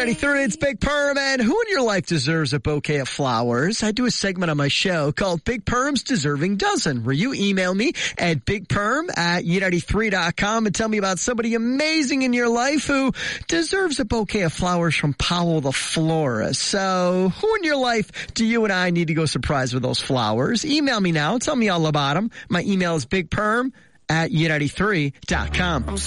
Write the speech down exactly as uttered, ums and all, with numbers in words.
ninety-three, it's Big Perm, and who in your life deserves a bouquet of flowers? I do a segment on my show called Big Perm's Deserving Dozen, where you email me at bigperm at u ninety-three dot com and tell me about somebody amazing in your life who deserves a bouquet of flowers from Powell the florist. So who in your life do you and I need to go surprise with those flowers? Email me now. Tell me all about them. My email is bigperm at u ninety-three dot com.